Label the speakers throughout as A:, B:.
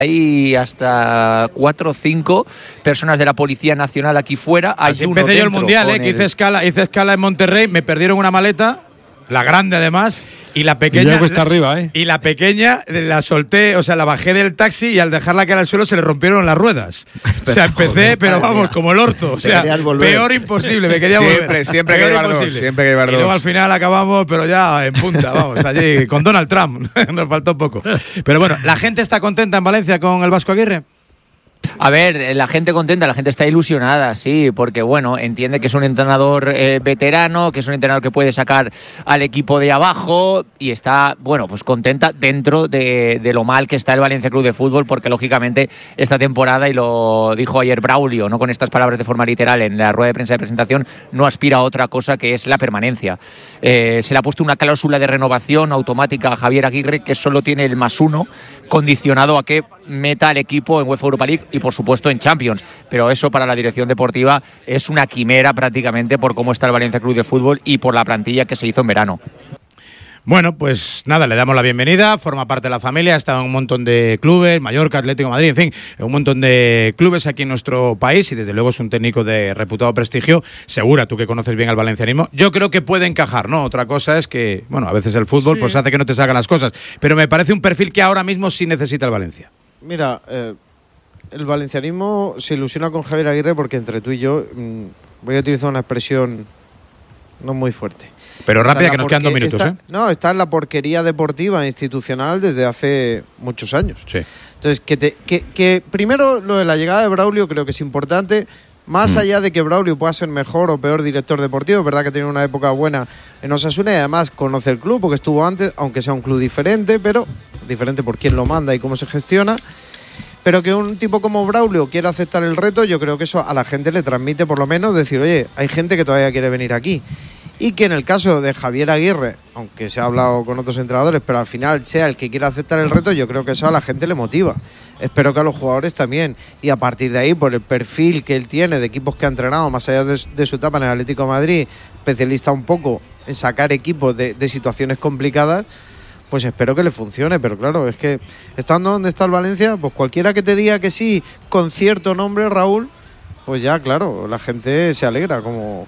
A: Hay hasta 4 o 5 personas de la Policía Nacional aquí fuera. Hay
B: Así empecé yo el Mundial, que hice escala en Monterrey, me perdieron una maleta, la grande además, y la pequeña.
C: Y está arriba,
B: Y la pequeña la solté, o sea, la bajé del taxi y al dejarla caer al suelo se le rompieron las ruedas. O sea, empecé, pero vamos, como el orto. O sea, peor imposible, me quería volver.
D: Siempre hay que llevar dos. Siempre hay que llevar dos.
B: Y luego al final acabamos, pero ya en punta, vamos, allí con Donald Trump. Nos faltó poco. Pero bueno, ¿la gente está contenta en Valencia con el Vasco Aguirre?
A: A ver, la gente contenta, la gente está ilusionada, sí, porque bueno, entiende que es un entrenador veterano, que es un entrenador que puede sacar al equipo de abajo y está, bueno, pues contenta dentro de lo mal que está el Valencia Club de Fútbol, porque lógicamente esta temporada, y lo dijo ayer Braulio, no con estas palabras de forma literal en la rueda de prensa de presentación, no aspira a otra cosa que es la permanencia. Se le ha puesto una cláusula de renovación automática a Javier Aguirre que solo tiene el +1, condicionado a que meta al equipo en UEFA Europa League y por supuesto en Champions, pero eso para la dirección deportiva es una quimera prácticamente por cómo está el Valencia Club de Fútbol y por la plantilla que se hizo en verano.
B: Bueno, pues nada, le damos la bienvenida, forma parte de la familia, está en un montón de clubes, Mallorca, Atlético de Madrid, en fin, un montón de clubes aquí en nuestro país y desde luego es un técnico de reputado prestigio. Segura, tú que conoces bien al valencianismo, yo creo que puede encajar, ¿no? Otra cosa es que, bueno, a veces el fútbol pues hace que no te salgan las cosas, pero me parece un perfil que ahora mismo sí necesita el Valencia.
E: Mira, el valencianismo se ilusiona con Javier Aguirre porque entre tú y yo voy a utilizar una expresión no muy fuerte.
B: Pero rápida, que nos quedan 2 minutos.
E: No, está en la porquería deportiva e institucional desde hace muchos años.
B: Sí.
E: Entonces, que primero lo de la llegada de Braulio creo que es importante, más allá de que Braulio pueda ser mejor o peor director deportivo. Es verdad que tiene una época buena en Osasuna y además conoce el club porque estuvo antes, aunque sea un club diferente, pero diferente por quién lo manda y cómo se gestiona. Pero que un tipo como Braulio quiera aceptar el reto, yo creo que eso a la gente le transmite por lo menos decir, oye, hay gente que todavía quiere venir aquí. Y que en el caso de Javier Aguirre, aunque se ha hablado con otros entrenadores, pero al final sea el que quiera aceptar el reto, yo creo que eso a la gente le motiva. Espero que a los jugadores también. Y a partir de ahí, por el perfil que él tiene de equipos que ha entrenado, más allá de su etapa en el Atlético de Madrid, especialista un poco en sacar equipos de situaciones complicadas, pues espero que le funcione. Pero claro, es que estando donde está el Valencia, pues cualquiera que te diga que sí, con cierto nombre, Raúl, pues ya, claro, la gente se alegra, como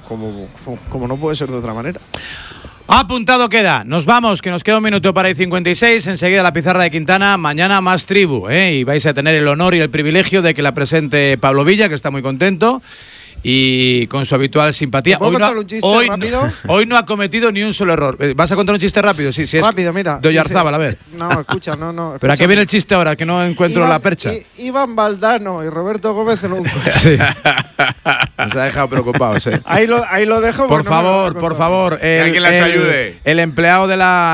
E: no puede ser de otra manera.
B: Apuntado queda. Nos vamos, que nos queda 1 minuto para el 56. Enseguida la pizarra de Quintana. Mañana más tribu, y vais a tener el honor y el privilegio de que la presente Pablo Villa, que está muy contento y con su habitual simpatía.
E: ¿Puedo contar un chiste rápido?
B: Hoy no ha cometido ni un solo error. ¿Vas a contar un chiste rápido? Sí, es
E: rápido, mira.
B: De Oyarzábal, a ver.
E: No, escucha, no.
B: Pero ¿a qué viene el chiste ahora? Que no encuentro la percha.
E: Iván Valdano y Roberto Gómez en un coche.
B: Sí. Nos ha dejado preocupados,
E: Ahí lo dejo.
B: Por favor.
D: Que alguien las ayude.
B: El empleado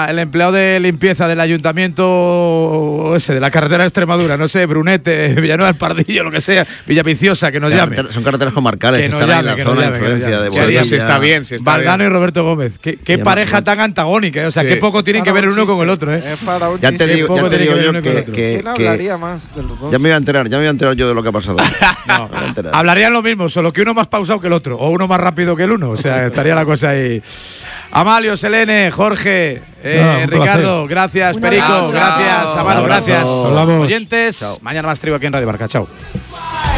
B: de limpieza del ayuntamiento de la carretera de Extremadura, no sé, Brunete, Villanueva del Pardillo, lo que sea, Villaviciosa, que nos llame.
F: Son carreteras comarcales. Que están ahí en la zona de influencia de Bolivia.
D: Si está bien,
B: Valdano y Roberto Gómez. Qué pareja tan antagónica, o sea, qué poco tienen que ver el uno con el otro,
E: Es para un
F: ya te digo yo que
E: ¿quién hablaría más de los dos?
F: Ya me iba a enterar yo de lo que ha pasado.
B: No, hablarían lo mismo, solo que uno más pausado que el otro, o uno más rápido que el uno, o sea, estaría la cosa ahí. Amalio, Selene, Jorge, Ricardo, gracias, Perico, gracias, Amaro, gracias.
C: Hablamos.
B: Oyentes, mañana más tribu aquí en Radio Marca. Chao.